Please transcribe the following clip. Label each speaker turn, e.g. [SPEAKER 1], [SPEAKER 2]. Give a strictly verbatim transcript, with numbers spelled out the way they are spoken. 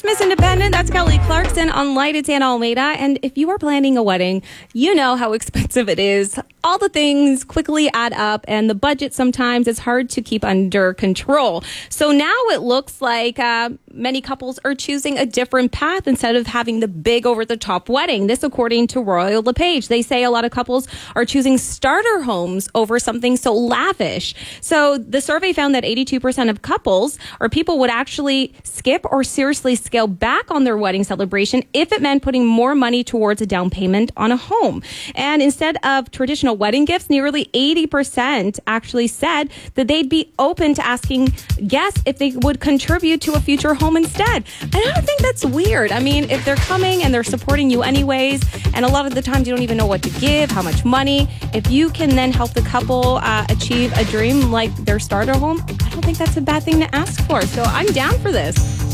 [SPEAKER 1] Miss Independent, that's Kelly Clarkson on Light. It's Anna Almeida. And if you are planning a wedding, you know how expensive it is. All the things quickly add up, and the budget sometimes is hard to keep under control. So now it looks like uh, many couples are choosing a different path instead of having the big over-the-top wedding. This according to Royal LePage. They say a lot of couples are choosing starter homes over something so lavish. So the survey found that eighty-two percent of couples or people would actually skip or seriously scale back on their wedding celebration if it meant putting more money towards a down payment on a home. And instead of traditional wedding gifts, nearly eighty percent actually said that they'd be open to asking guests if they would contribute to a future home instead. And I don't think that's weird. I mean, if they're coming and they're supporting you anyways, and a lot of the times you don't even know what to give, how much money, if you can then help the couple uh, achieve a dream like their starter home, I don't think that's a bad thing to ask for. So I'm down for this.